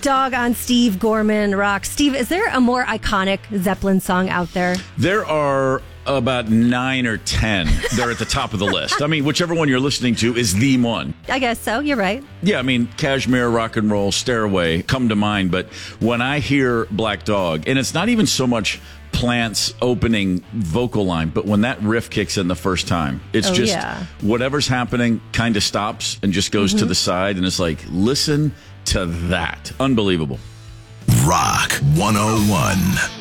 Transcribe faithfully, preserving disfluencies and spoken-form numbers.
Dog on Steve Gorman Rock. Steve, is there a more iconic Zeppelin song out there? There are about nine or ten. They're at the top of the list. I mean, whichever one you're listening to is the one. I guess so. You're right. Yeah, I mean, Kashmir, Rock and Roll, Stairway come to mind. But when I hear Black Dog, and it's not even so much Plant's opening vocal line, but when that riff kicks in the first time, it's oh, just yeah. whatever's happening kind of stops and just goes mm-hmm. to the side. And it's like, listen to that. Unbelievable. Rock one oh one.